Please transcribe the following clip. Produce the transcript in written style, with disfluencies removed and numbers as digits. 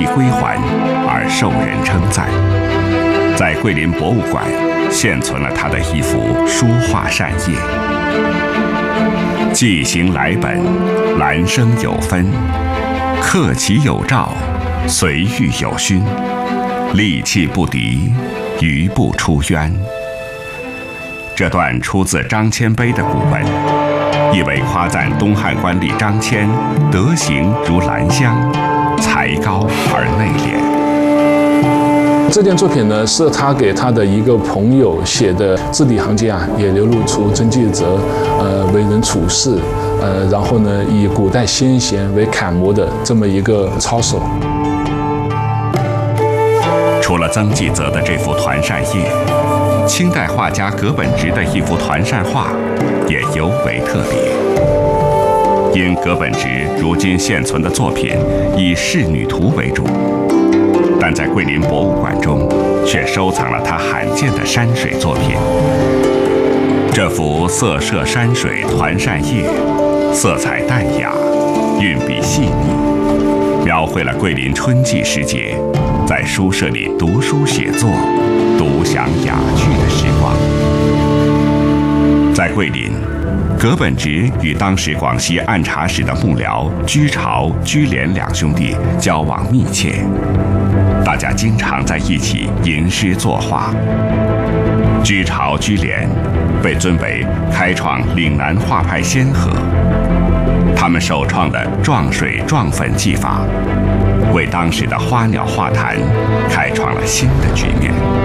璧归还而受人称赞。在桂林博物馆现存了他的一幅书画扇叶：纪行来本，兰生有分，克其有兆，随遇有勋，利器不敌，余不出渊。这段出自张骞碑的古文，意为夸赞东汉官吏张骞德行如兰香，才高而内敛。 这件作品呢，是他给他的一个朋友写的字里行间也流露出曾纪泽为人处事，然后呢以古代先贤为楷模的这么一个操守。 除了曾纪泽的这幅团扇叶，清代画家葛本植的一幅团扇画也尤为特别。因葛本植如今现存的作品以仕女图为主，但在桂林博物馆中却收藏了他罕见的山水作品。这幅色摄山水团扇叶，色彩淡雅，运笔细腻，描绘了桂林春季时节在书舍里读书写作、独享雅趣的时光。在桂林，葛本植与当时广西按察使的幕僚居巢、居廉两兄弟交往密切，大家经常在一起吟诗作画。居巢、居廉被尊为开创岭南画派先河，他们首创的撞水撞粉技法，为当时的花鸟画坛开创了新的局面。